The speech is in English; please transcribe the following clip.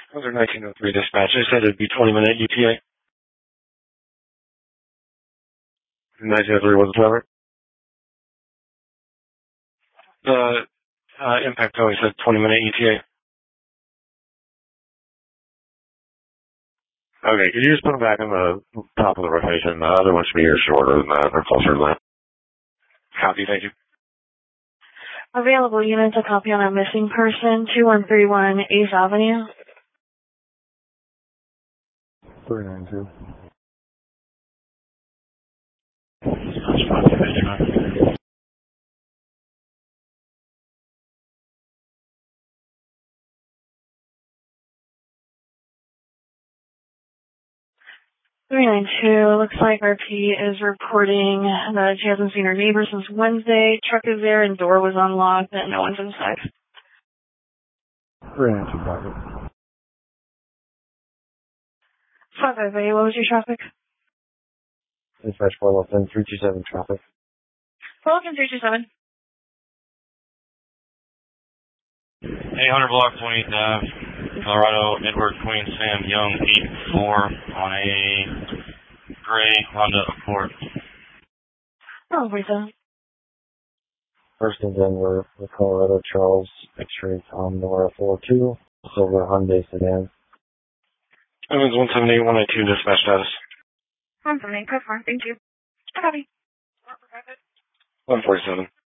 Under 1903 dispatch, they said it'd be 20-minute ETA. 1903 was the driver. The impact only said 20-minute ETA. Okay, could you just put them back in the top of the rotation? The other one should be here shorter than that, or closer than that. Copy, thank you. Available units, a copy on a missing person, 2131 Ace Avenue. 392. Looks like RP is reporting that she hasn't seen her neighbor since Wednesday. Truck is there and door was unlocked and no one's inside. 392, copy. 558, what was your traffic? Dispatch 410, 327 traffic. 327. 800 block 28th Ave, Colorado, Edward Queen Sam Young, 8-4 on a gray Honda Accord. Oh, wait a First in Denver, the Colorado Charles X-ray Tom Nora 42, silver Hyundai sedan. Evans 178, 192 dispatch status. 178, press 4, thank you. Copy. 147.